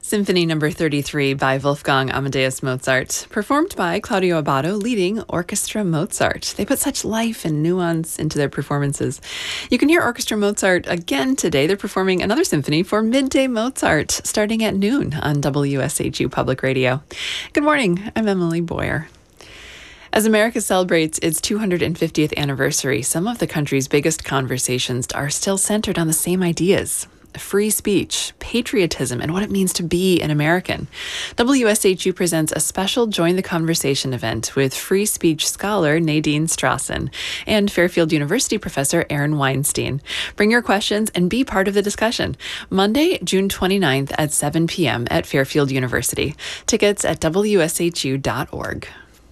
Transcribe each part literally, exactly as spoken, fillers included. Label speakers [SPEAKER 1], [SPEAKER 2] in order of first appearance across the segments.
[SPEAKER 1] Symphony Number thirty-three by Wolfgang Amadeus Mozart, performed by Claudio Abbado, leading Orchestra Mozart. They put such life and nuance into their performances. You can hear Orchestra Mozart again today. They're performing another symphony for Midday Mozart, starting at noon on W S H U Public Radio. Good morning, I'm Emily Boyer. As America celebrates its two hundred fiftieth anniversary, some of the country's biggest conversations are still centered on the same ideas: free speech, patriotism, and what it means to be an American. W S H U presents a special Join the Conversation event with free speech scholar Nadine Strassen and Fairfield University professor Aaron Weinstein. Bring your questions and be part of the discussion. Monday, June twenty-ninth at seven p.m. at Fairfield University. Tickets at w s h u dot org.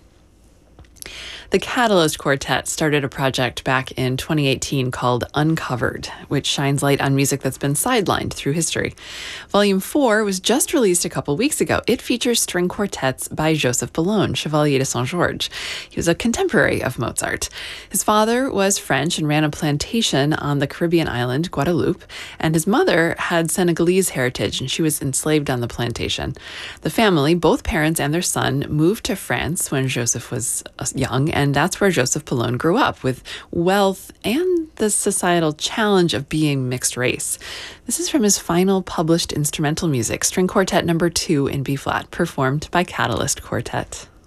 [SPEAKER 1] The Catalyst Quartet started a project back in twenty eighteen called Uncovered, which shines light on music that's been sidelined through history. Volume four was just released a couple weeks ago. It features string quartets by Joseph Boulogne, Chevalier de Saint-Georges. He was a contemporary of Mozart. His father was French and ran a plantation on the Caribbean island, Guadeloupe, and his mother had Senegalese heritage, and she was enslaved on the plantation. The family, both parents and their son, moved to France when Joseph was young, and that's where Joseph Boulogne grew up, with wealth and the societal challenge of being mixed race. This is from his final published instrumental music, String Quartet Number two in B-flat, performed by Catalyst Quartet.